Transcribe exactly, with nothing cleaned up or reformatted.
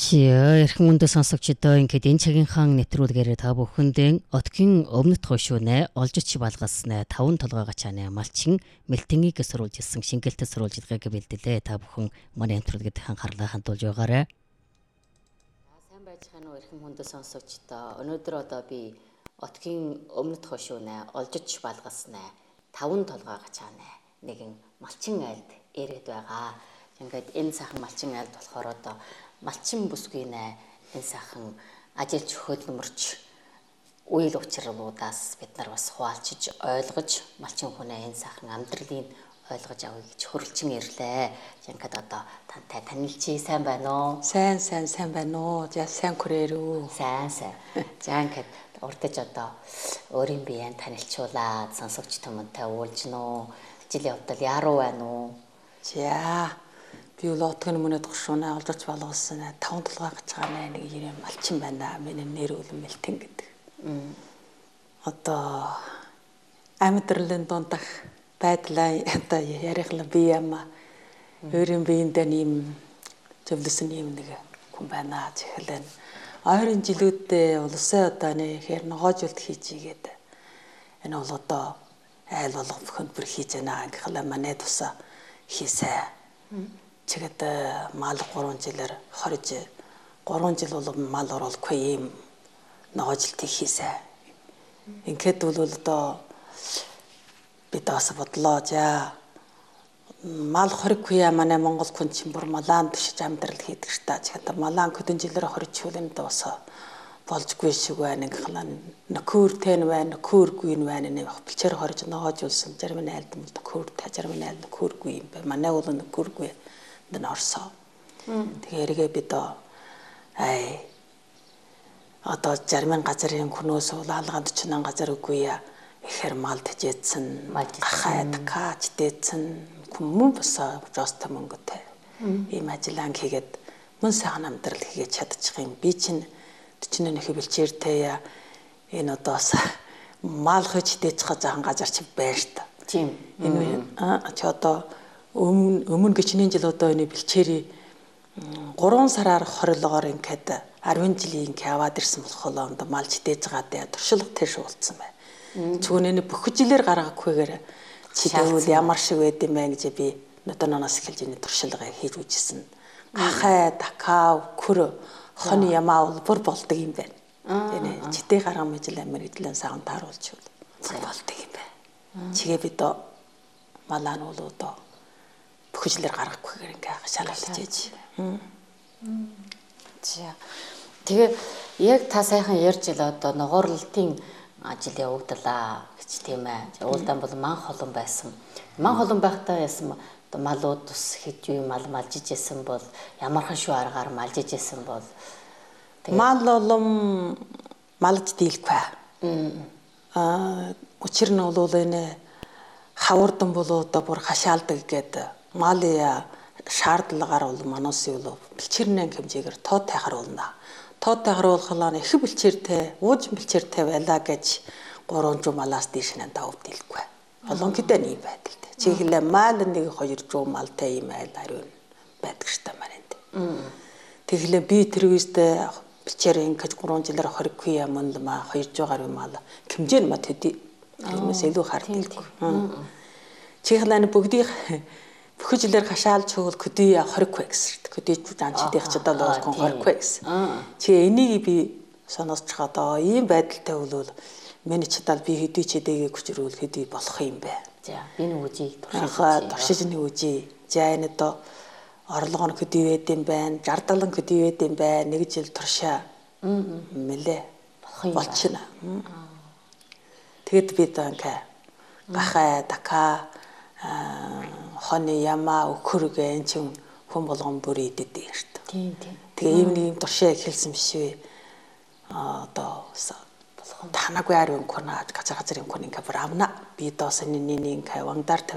Эрхэм мөндөд сонсогчдоо ингээд энэ цагийнхаа нэвтрүүлгээр та бүхэндээ Отгийн өмнөд хойшуунэ олжич балгаснаа таван толгой гачааны малчин мэлтэнгийг сурулж ирсэн шингэлтэд сурулж идэх бэлдэлээ та бүхэн манай нэвтрүүлгээд анхаарлаа хандуулж байгаарай. Сайн байцгаана уу эрхэм мөндөд сонсогчдоо. Өнөөдөр одоо би Отгийн өмнөд хойшуунэ олжич балгаснаа таван толгой гачааны нэгэн малчин айлд ирээд байгаа. Ингээд энэ сайхан малчин айлд болохоор одоо малчин бүсгийнэ энэ сайхан ажилч хөдөлмөрч үйл учруулуудаас бид нар бас хуваалцж ойлгож малчин хүнээ энэ сайхан амьдралыг ойлгож авъя гэж хөрөлчин ирлээ. Ингээд одоо тантай танилцъя, сайн байна уу? Сайн сайн сайн байна уу? За сайн хүрээрүү. Сайн сайн. За ингээд урдаж одоо өөрийн биеийг танилцуулаад сонсогч түмэнтэй уулзна уу? Жилийн явдал яаруу байна уу? За би бол Отгийн өмнөд хойшуунаа олжич балгасан таван толгой гачааны нэг юм малчин байна. Миний нэр бол Мэлтэн гэдэг. Одоо амьдралын дундах байдлаа одоо ярихлаа би юм өөрийн биендээ нэм зөвлөсөн юм нэг хүн байна. Захилэн ойрын жилүүдээ улсын одоо нэхэр ногоожуулт хийж игээд энэ бол одоо айл болох бүхэнд бүр хийж байна. Ингээл манай тусаа хийсэ. Чигэд мал гурван жилээр хорж гурван жил бол мал оруулахгүй юм ногоожлтыг хийсэ. Ингээд бол одоо бид бас бодлоо. За мал хорихгүй яа манай Монгол хүн чинь бүр малаан тушиж амьдрал хийдэг ш та. Чигэд малаан хөдөн жилээр хорж хүлэнд бас болжгүй шиг байна. Ингээд нөхөр тэн байна, нөхөргүй байна. Нэг бэлчээр хорж ногоожулсан зарим нь айлд нөхөр та зарим нь айлд нөхөргүй юм байна. Манай бол нөхөргүй дэн орсоо. Тэгэхээр бид ай одоо зарим газрын хүнөөс улаалганд ч нан газар үгүй яа. Ихэр мал тэжээдсэн, хай такаач дээдсэн хүмүүн босоо жостой мөнгөтэй. Ийм ажиллаан хийгээд мөн сайхан амьдрал хийгээд чадчих юм. Би чинь төчнөө нөхө бэлчээртэй яа. Энэ одоос мал хөж дээчих захан газар чи байна ш та. Тийм. Энэ а ч одоо өмнө өмнө гिचнийн жил одоо энэ бэлчээрий гурван сараар хорилгоор ингээд арван жилийн ингээд аваад ирсэн болохоор одоо малч дээж байгаа туршилга тэш уулцсан байна. Чүн энэ бүх жилээр гаргахгүйгээр чи тэгвэл ямар шиг байд юм бэ гэж би нотоноос эхэлж энэ туршилгаа хийж үзсэн. Гахай, такав, көр, хоны ямаа бүр болдог юм байна. Энэ читэй гарга мэжил амир эдлэн саган тааруулж бол болдог юм байна. Чигээ бид малаа нь бол одоо бүхэлээр гаргахгүйгээр ингээ шалгалж ийж. За. Тэгээ яг та сайхан ярьж ил одоо ногоорлолтын ажил явагдлаа гэж тийм ээ. Уулдан бол ман холон байсан. Ман холон байхдаа яасан одоо малууд ус хийж үе мал малжиж исэн бол ямархан шүү аргаар малжиж исэн бол мал олом малж дийлэхгүй. Аа учир нь бол энэ хавардан болоо одоо бүр хашаалдаг гэдэг малын шаардлагаар бол манаас юу бэлчээрний хэмжээгээр тод тайхаруулна. Тод тайхруулахлаа их бэлчээртэй, ууж бэлчээртэй байлаа гэж гурван жуу малаас дээш нь давд дийлэхгүй. Олон гэдэг нь юм байдaltaй. Чиглээ мал нэг хоёр жуу малтай юм айл ариун байдаг ш та маринд. Тэглээ би тэр үедээ бэлчээр ингэж гурван жилээр хориггүй юм маа хоёр жуу гаруй мал хэмжээ нь мат хэдий. Тэрнээс илүү харддаг. Чиглээ бүгдийг бүх жилээр хашаалж хөвөл көдий хориггүй гэсэн. Көдий данчдынх ч одоо л хориггүй гэсэн. Чи энийг би соноосч чадаа ийм байдалтай бол миний чадал би хэдий ч хэдийгээ хүчрүүл хэдий болох юм бэ. За би нэг үжи туршиж туршиж нэг үжи. За энэ одоо орлого нь көдий байд юм байна. Жардалан көдий байд юм байна. Нэг жил туршаа. Мэлээ болчихно. Тэгэд би одоо ингээ гахай така хоны ямаа өхөргөө эн чин хүн болгон бүр идэдээ шүү дээ. Тийм тийм. Тэгээ ийм нэг юм туршаа эхэлсэн биш үү? Аа одоо танаагүй ариун хүн газар газрын хүн ингээ бүр авна. Би доос нэг нэг ингээ вандар